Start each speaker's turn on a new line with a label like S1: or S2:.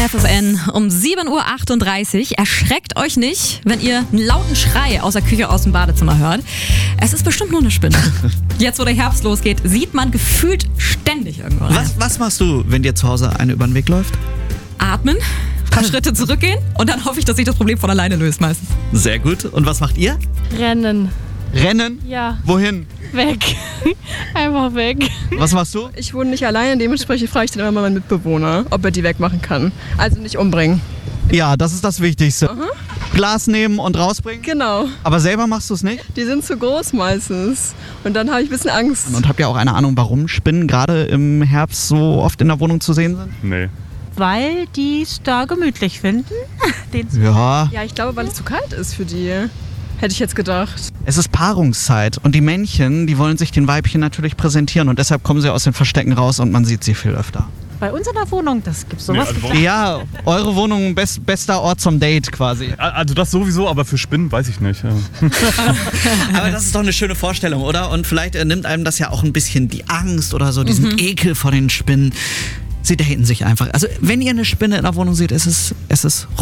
S1: FFN um 7.38 Uhr. Erschreckt euch nicht, wenn ihr einen lauten Schrei aus der Küche, aus dem Badezimmer hört. Es ist bestimmt nur eine Spinne. Jetzt, wo der Herbst losgeht, sieht man gefühlt ständig irgendwo rein.
S2: Was machst du, wenn dir zu Hause eine über den Weg läuft?
S1: Atmen, ein paar Schritte zurückgehen und dann hoffe ich, dass sich das Problem von alleine löst meistens.
S2: Sehr gut. Und was macht ihr?
S3: Rennen.
S2: Rennen?
S3: Ja.
S2: Wohin?
S3: Weg. Einfach weg.
S2: Was machst du?
S4: Ich wohne nicht alleine, dementsprechend frage ich dann immer meinen Mitbewohner, ob er die wegmachen kann. Also nicht umbringen.
S2: Ja, das ist das Wichtigste. Glas nehmen und rausbringen?
S4: Genau.
S2: Aber selber machst du es nicht?
S4: Die sind zu groß meistens. Und dann habe ich ein bisschen Angst.
S2: Und habt ihr auch eine Ahnung, warum Spinnen gerade im Herbst so oft in der Wohnung zu sehen sind?
S5: Nee.
S6: Weil die es da gemütlich finden.
S2: Ja.
S4: Ja, ich glaube, weil es zu kalt ist für die. Hätte ich jetzt gedacht.
S2: Es ist Paarungszeit und die Männchen, die wollen sich den Weibchen natürlich präsentieren und deshalb kommen sie aus den Verstecken raus und man sieht sie viel öfter.
S6: Bei uns in der Wohnung, das gibt's sowas.
S2: Ja, eure Wohnung bester Ort zum Date quasi.
S5: Also das sowieso, aber für Spinnen weiß ich nicht. Ja.
S2: Aber das ist doch eine schöne Vorstellung, oder? Und vielleicht nimmt einem das ja auch ein bisschen die Angst oder so, diesen Ekel vor den Spinnen. Sie daten sich einfach. Also wenn ihr eine Spinne in der Wohnung seht, ist es